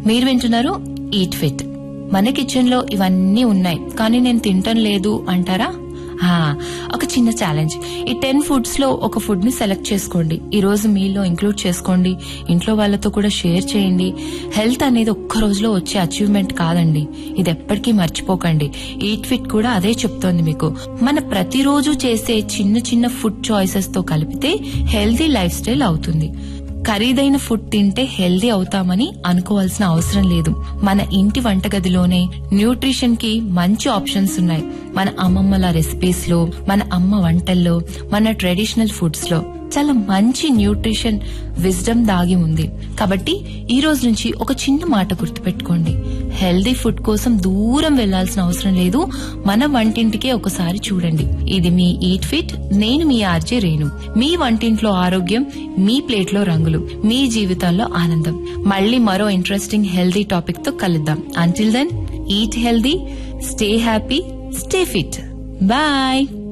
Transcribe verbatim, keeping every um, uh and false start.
మీరు వింటున్నారు eat fit. మన కిచెన్ లో ఇవన్నీ ఉన్నాయి కానీ నేను తింటం లేదు అంటారా? ఒక చిన్న ఛాలెంజ్. ఈ టెన్ ఫుడ్స్ లో ఒక ఫుడ్ ని సెలెక్ట్ చేసుకోండి. ఈ రోజు మీల్లో ఇంక్లూడ్ చేసుకోండి. ఇంట్లో వాళ్ళతో కూడా షేర్ చేయండి. హెల్త్ అనేది ఒక్క రోజులో వచ్చే అచీవ్మెంట్ కాదండి, ఇది ఎప్పటికీ మర్చిపోకండి. ఈట్ ఫిట్ కూడా అదే చెప్తోంది మీకు. మన ప్రతిరోజు చేసే చిన్న చిన్న ఫుడ్ చాయిసెస్ తో కలిపితే హెల్తీ లైఫ్ స్టైల్ అవుతుంది. ఖరీదైన ఫుడ్ తింటే హెల్దీ అవుతామని అనుకోవాల్సిన అవసరం లేదు. మన ఇంటి వంటగదిలోనే న్యూట్రిషన్ కి మంచి ఆప్షన్స్ ఉన్నాయి. మన అమ్మమ్మల రెసిపీస్ లో, మన అమ్మ వంటల్లో, మన ట్రెడిషనల్ ఫుడ్స్ లో చాలా మంచి న్యూట్రిషన్ విజ్డమ్ దాగి ఉంది. కాబట్టి ఈ రోజు నుంచి ఒక చిన్న మాట గుర్తుపెట్టుకోండి, హెల్దీ ఫుడ్ కోసం దూరం వెళ్లాల్సిన అవసరం లేదు. మన వంటింటికే ఒకసారి చూడండి. ఇది మీ ఈట్ ఫిట్. నేను మీ ఆర్జే రేణు. మీ వంటింట్లో ఆరోగ్యం, మీ ప్లేట్ లో రంగులు, మీ జీవితాల్లో ఆనందం. మళ్ళీ మరో ఇంట్రెస్టింగ్ హెల్దీ టాపిక్ తో కలుద్దాం. Until then, eat healthy, stay happy, stay fit. Bye.